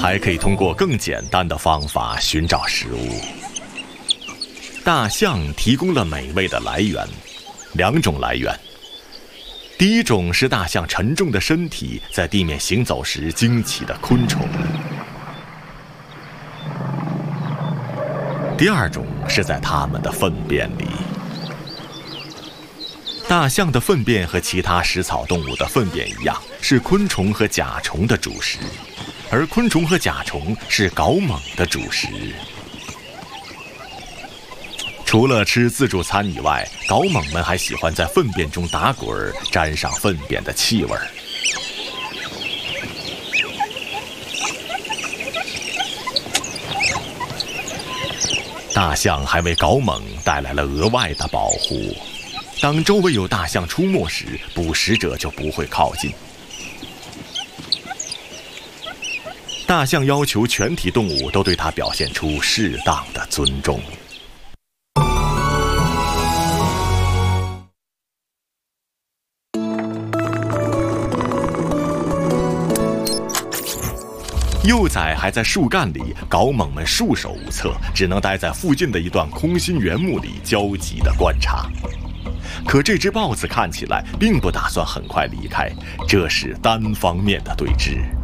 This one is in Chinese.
还可以通过更简单的方法寻找食物。大象提供了美味的来源，两种来源。第一种是大象沉重的身体在地面行走时惊起的昆虫。第二种是在它们的粪便里。大象的粪便和其他食草动物的粪便一样，是昆虫和甲虫的主食，而昆虫和甲虫是睾猛的主食。除了吃自助餐以外，睾猛们还喜欢在粪便中打滚，沾上粪便的气味。大象还为睾猛带来了额外的保护。当周围有大象出没时，捕食者就不会靠近。大象要求全体动物都对它表现出适当的尊重。幼崽还在树干里，睾猛们束手无策，只能待在附近的一段空心原木里焦急地观察。可这只豹子看起来并不打算很快离开，这是单方面的对峙。